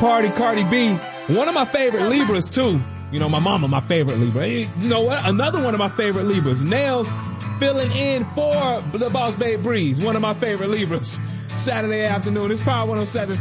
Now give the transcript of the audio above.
party, Cardi B. One of my favorite Libras, too. You know, my mama, my favorite Libra. You know what? Another one of my favorite Libras. Nails filling in for the Boss Babe Breeze. One of my favorite Libras. Saturday afternoon. It's Power 107.